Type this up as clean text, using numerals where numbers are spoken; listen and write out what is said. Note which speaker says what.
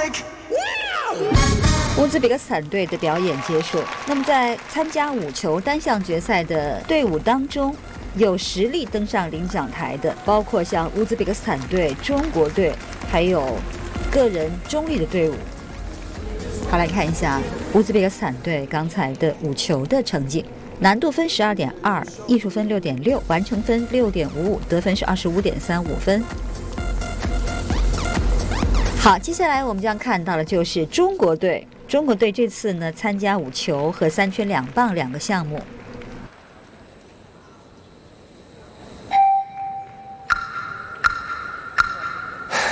Speaker 1: 乌兹别克斯坦队的表演结束。那么在参加5球单项决赛的队伍当中，有实力登上领奖台的，包括像乌兹别克斯坦队、中国队，还有个人中立的队伍。好，来看一下乌兹别克斯坦队刚才的5球的成绩。难度分12.2，艺术分6.6，完成分6.55，得分是25.35分。好，接下来我们将看到的就是中国队。中国队这次呢参加5球和3圈2棒2个项目。